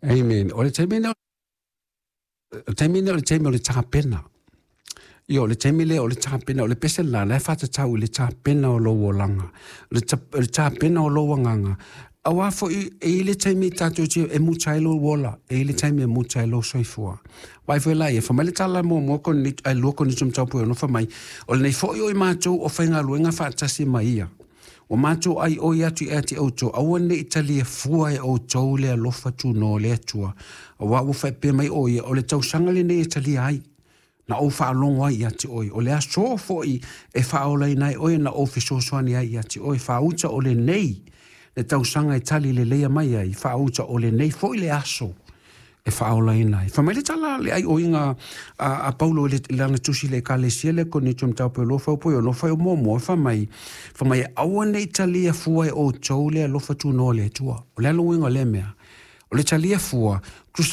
Amen. O le taimina o le taimina o le tāpena. Io le taimile o le tāpena o le pese la le whatatau i le tāpena o loa langa. Le tāpena o loa nganga. A wafo e le taimi tātou e mutailo wola. E le taimi e mutailo soifua. Wai fwe lai e whamai le tala mo koni ai lua koni tumtaupu e no whamai. O le nei fo i o i mātou o whainga luenga whaatasi mai ia. O mātou ai o i atu e ati auto, aua ne itali e fua e auto le alofa tu no le atua. A wawo whai pe mai o ia, o le tau sangale ne itali ai. Na o wha alongo ai ati oi. O le aso fo i e wha aolai nai oi na o fiso soani ai ati oi. Wha uta o le nei, le tau sanga itali le leia mai ai. Wha uta o le nei fo i le aso. E whaola ina. Whamai le tala le ai o inga a Paulo le lana tusi le ka le siele ko ni tum tau pe lofa upo yo lofa o momo whamai aua nei talia fua e o tau le lofa tu no le tua. O le alo inga le mea. O le talia fua